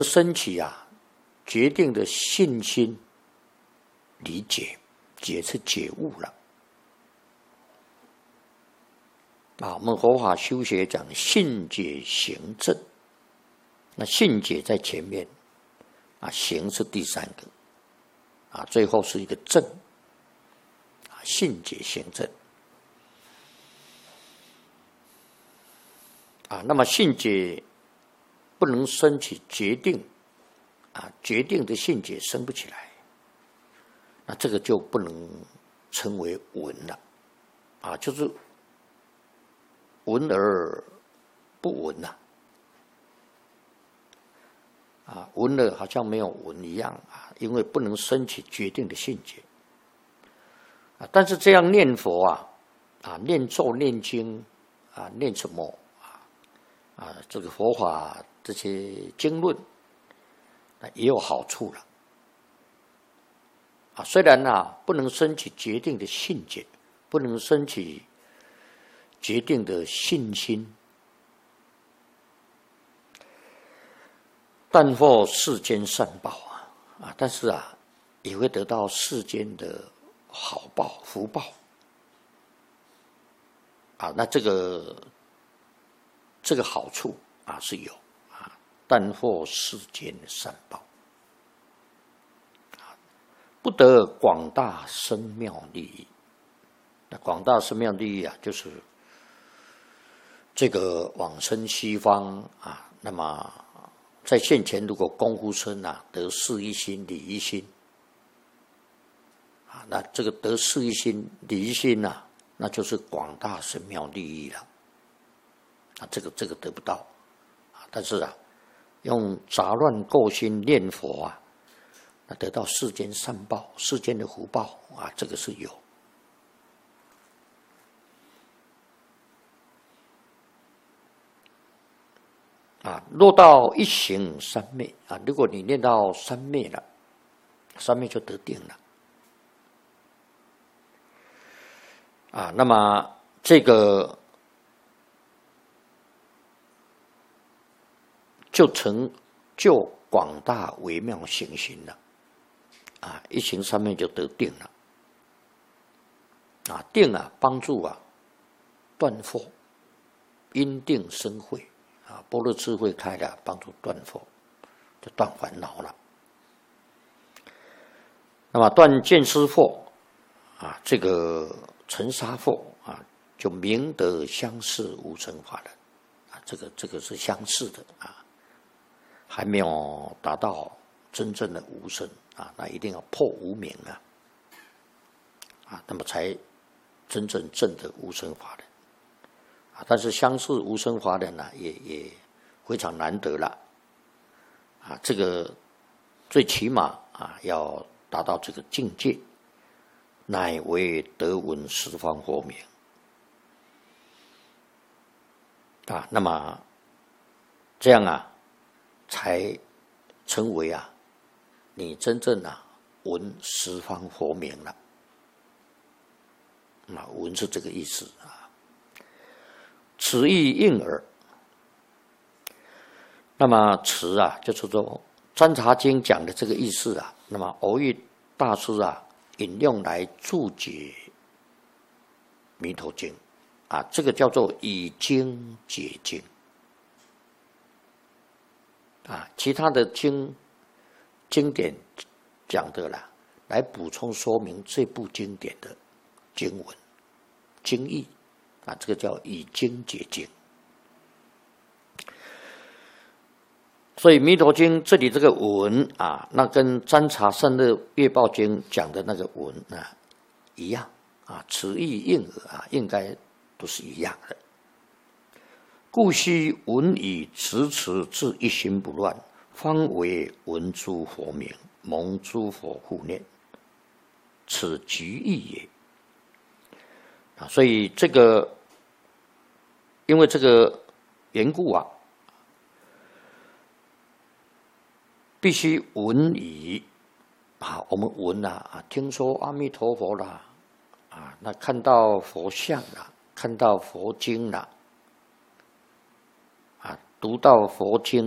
升起决定的信心、理解，解是觉悟了。我们佛法修学讲信解行证，那信解在前面，行是第三个，最后是一个证，信解行证。那么信解不能升起决定，决定的信解升不起来，那这个就不能称为闻了，就是闻而不闻闻了好像没有闻一样因为不能升起决定的信解但是这样念佛念咒念经念什么这个佛法这些经论也有好处了虽然不能升起决定的信解，不能升起决定的信心，但获世间善报但是也会得到世间的好报福报那这个好处是有但获世间善报不得广大深妙利益。那广大深妙利益就是这个往生西方那么在现前如果功夫深得事一心理一心那这个得事一心理一心那就是广大深妙利益了这个得不到但是用杂乱垢心念佛那得到世间善报世间的福报这个是有落到一行三昧如果你念到三昧了，三昧就得定了那么这个就广大微妙行心了一行三昧就得定了定帮助断惑，因定生慧般若智慧开了，帮助断惑，就断烦恼了。那么断见思惑这个尘沙惑就明得相似无生法忍这个是相似的还没有达到真正的无生那一定要破无明那么才真正证得无生法忍但是相似无生法忍也非常难得了这个最起码要达到这个境界，乃为得闻十方佛名那么这样才成为你真正闻十方佛名了闻是这个意思此意应耳。那么此就是说观察经讲的这个意思那么偶遇大师引用来注解弥陀经这个叫做以经解经其他的经典讲的来补充说明这部经典的经文经义这个叫以经解经。所以弥陀经这里这个文那跟占察胜乐月报经讲的那个文一样此意应耳应该都是一样的。故须闻以持至一心不乱，方为闻诸佛名，蒙诸佛护念，此局意也。所以这个因为这个缘故必须闻以我们闻听说阿弥陀佛啦那看到佛像啦，看到佛经啦读到佛经